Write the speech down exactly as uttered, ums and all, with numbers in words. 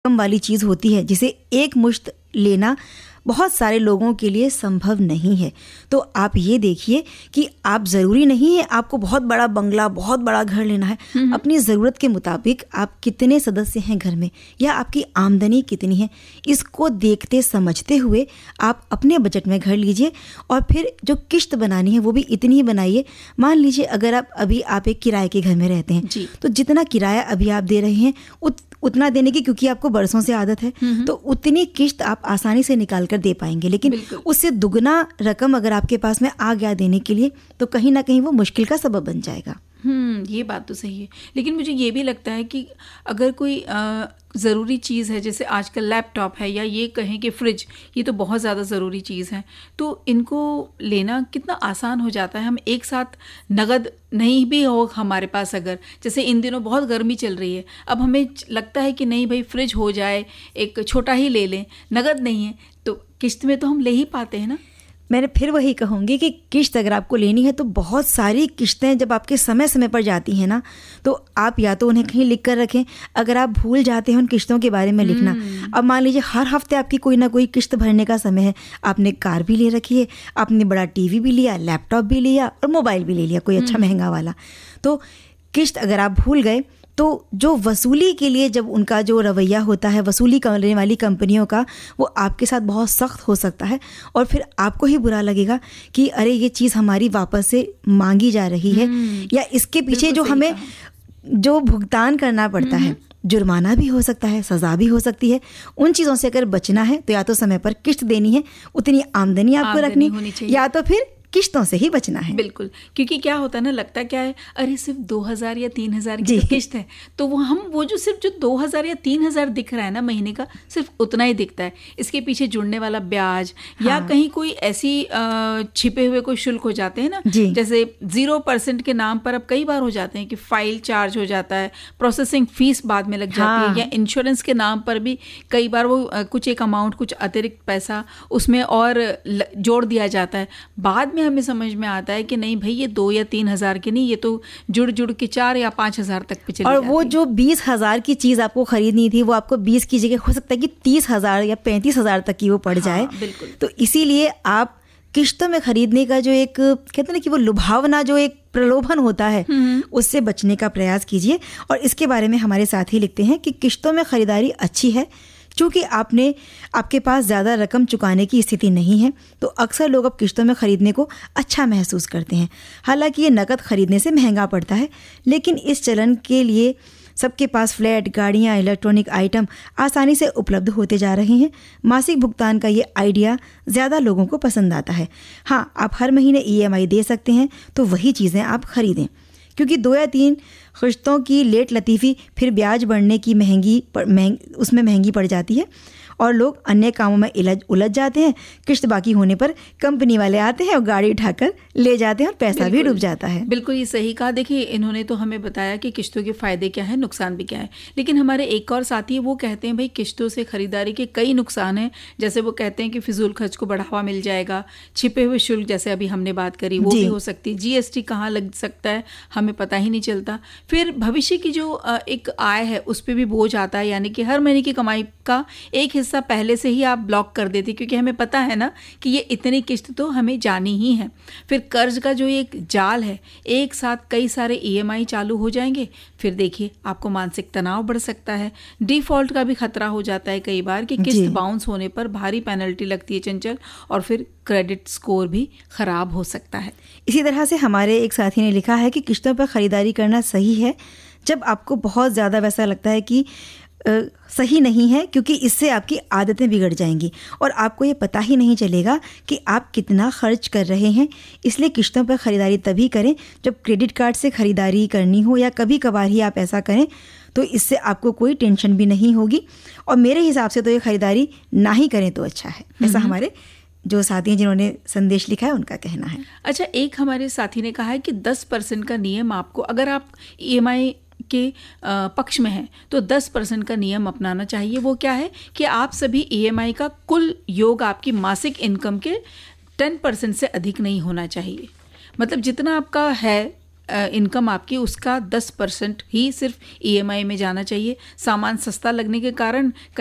रकम वाली चीज़ होती है जिसे एक मुश्त लेना बहुत सारे लोगों के लिए संभव नहीं है। तो आप ये देखिए कि आप ज़रूरी नहीं है आपको बहुत बड़ा बंगला, बहुत बड़ा घर लेना है। अपनी ज़रूरत के मुताबिक आप कितने सदस्य हैं घर में या आपकी आमदनी कितनी है, इसको देखते समझते हुए आप अपने बजट में घर लीजिए और फिर जो किश्त बनानी है वो भी इतनी ही बनाइए। मान लीजिए अगर आप अभी आप एक किराए के घर में रहते हैं तो जितना किराया अभी आप दे रहे हैं उत, उतना देने की, क्योंकि आपको बरसों से आदत है, तो उतनी किश्त आप आसानी से निकाल कर दे पाएंगे। लेकिन उससे दुगना रकम अगर आपके पास में आ गया देने के लिए तो कहीं ना कहीं वो मुश्किल का सबब बन जाएगा। हम्म ये बात तो सही है। लेकिन मुझे ये भी लगता है कि अगर कोई आ, ज़रूरी चीज़ है, जैसे आजकल लैपटॉप है या ये कहें कि फ्रिज, ये तो बहुत ज़्यादा ज़रूरी चीज़ है, तो इनको लेना कितना आसान हो जाता है। हम एक साथ नगद नहीं भी हो हमारे पास, अगर जैसे इन दिनों बहुत गर्मी चल रही है, अब हमें लगता है कि नहीं भाई फ्रिज हो जाए, एक छोटा ही ले लें, नगद नहीं है तो किश्त में तो हम ले ही पाते हैं ना। मैंने फिर वही कहूँगी कि किश्त अगर आपको लेनी है तो बहुत सारी किश्तें जब आपके समय समय पर जाती हैं ना, तो आप या तो उन्हें कहीं लिख कर रखें। अगर आप भूल जाते हैं उन किश्तों के बारे में लिखना, अब मान लीजिए हर हफ्ते आपकी कोई ना कोई किश्त भरने का समय है, आपने कार भी ले रखी है, आपने बड़ा टीवी भी लिया, लैपटॉप भी लिया और मोबाइल भी ले लिया कोई अच्छा महंगा वाला, तो किश्त अगर आप भूल गए तो जो वसूली के लिए जब उनका जो रवैया होता है वसूली करने वाली कंपनियों का, वो आपके साथ बहुत सख्त हो सकता है और फिर आपको ही बुरा लगेगा कि अरे ये चीज़ हमारी वापस से मांगी जा रही है, या इसके पीछे जो हमें जो भुगतान करना पड़ता है, जुर्माना भी हो सकता है, सज़ा भी हो सकती है। उन चीज़ों से अगर बचना है तो या तो समय पर किश्त देनी है, उतनी आमदनी आपको रखनी, या तो फिर किश्तों से ही बचना है। बिल्कुल, क्योंकि क्या होता है ना, लगता क्या है, अरे सिर्फ दो हजार या तीन हजार की तो किश्त है, तो वो हम वो जो सिर्फ जो दो हजार या तीन हजार दिख रहा है ना महीने का, सिर्फ उतना ही दिखता है। इसके पीछे जुड़ने वाला ब्याज, हाँ। या कहीं कोई ऐसी छिपे हुए कोई शुल्क हो जाते हैं ना, जैसे जीरो परसेंट के नाम पर अब कई बार हो जाते हैं कि फाइल चार्ज हो जाता है, प्रोसेसिंग फीस बाद में लग जाती है, या इंश्योरेंस के नाम पर भी कई बार वो कुछ एक अमाउंट, कुछ अतिरिक्त पैसा उसमें और जोड़ दिया जाता है। बाद में हमें समझ में आता है कि नहीं भाई ये दो या तीन हजार की नहीं, ये तो जुड़ जुड़ के चार या पांच हजार तक पे चली और जाती है। वो जो बीस हजार की चीज आपको खरीदनी थी वो आपको बीस की जगह हो सकता है कि तीस हजार या पैंतीस हजार तक की वो पड़ जाए। हाँ, बिल्कुल। तो इसीलिए आप किश्तों में खरीदने का जो एक कहते हैं ना कि वो लुभावना, जो एक प्रलोभन होता है, उससे बचने का प्रयास कीजिए। और इसके बारे में हमारे साथी लिखते हैं कि किश्तों में खरीदारी अच्छी है क्योंकि आपने आपके पास ज़्यादा रकम चुकाने की स्थिति नहीं है, तो अक्सर लोग अब किश्तों में ख़रीदने को अच्छा महसूस करते हैं। हालांकि ये नकद ख़रीदने से महंगा पड़ता है, लेकिन इस चलन के लिए सबके पास फ्लैट, गाड़ियाँ, इलेक्ट्रॉनिक आइटम आसानी से उपलब्ध होते जा रहे हैं। मासिक भुगतान का ये आइडिया ज़्यादा लोगों को पसंद आता है। हाँ, आप हर महीने ई एम आई दे सकते हैं, तो वही चीज़ें आप ख़रीदें, क्योंकि दो या तीन किश्तों की लेट लतीफ़ी फिर ब्याज बढ़ने की महंगी महंग उसमें महंगी पड़ जाती है और लोग अन्य कामों में उलझ उलझ जाते हैं। किश्त बाकी होने पर कंपनी वाले आते हैं और गाड़ी उठाकर ले जाते हैं और पैसा भी डूब जाता है। बिल्कुल ये सही कहा। देखिए, इन्होंने तो हमें बताया कि किश्तों के फ़ायदे क्या हैं, नुकसान भी क्या है, लेकिन हमारे एक और साथी वो कहते हैं भाई किश्तों से ख़रीदारी के कई नुकसान हैं। जैसे वो कहते हैं कि फिजूल खर्च को बढ़ावा मिल जाएगा, छिपे हुए शुल्क जैसे अभी हमने बात करी वो भी हो सकती है, जी एस टी कहाँ लग सकता है हमें पता ही नहीं चलता, फिर भविष्य की जो एक आय है उस पर भी बोझ आता है, यानी कि हर महीने की कमाई का एक हिस्सा पहले से ही आप ब्लॉक कर देते, क्योंकि हमें पता है ना कि ये इतनी किश्त तो हमें जानी ही है। फिर कर्ज का जो एक जाल है, एक साथ कई सारे ई एम आई चालू हो जाएंगे, फिर देखिए आपको मानसिक तनाव बढ़ सकता है, डिफॉल्ट का भी खतरा हो जाता है कई बार कि किश्त बाउंस होने पर भारी पेनल्टी लगती है चंचल, और फिर क्रेडिट स्कोर भी खराब हो सकता है। इसी तरह से हमारे एक साथी ने लिखा है कि किश्तों पर खरीदारी करना सही है जब आपको बहुत ज़्यादा वैसा लगता है कि आ, सही नहीं है, क्योंकि इससे आपकी आदतें बिगड़ जाएंगी और आपको ये पता ही नहीं चलेगा कि आप कितना खर्च कर रहे हैं। इसलिए किश्तों पर ख़रीदारी तभी करें जब क्रेडिट कार्ड से ख़रीदारी करनी हो, या कभी कभार ही आप ऐसा करें, तो इससे आपको कोई टेंशन भी नहीं होगी। और मेरे हिसाब से तो ये ख़रीदारी ना ही करें तो अच्छा है, ऐसा हमारे जो साथी हैं जिन्होंने संदेश लिखा है उनका कहना है। अच्छा, एक हमारे साथी ने कहा है कि दस परसेंट का नियम आपको, अगर आप ई एम आई के पक्ष में हैं तो दस परसेंट का नियम अपनाना चाहिए। वो क्या है कि आप सभी ई एम आई का कुल योग आपकी मासिक इनकम के दस परसेंट से अधिक नहीं होना चाहिए। मतलब जितना आपका है इनकम आपकी उसका दस परसेंट ही सिर्फ ईएमआई में जाना चाहिए। सामान सस्ता लगने के कारण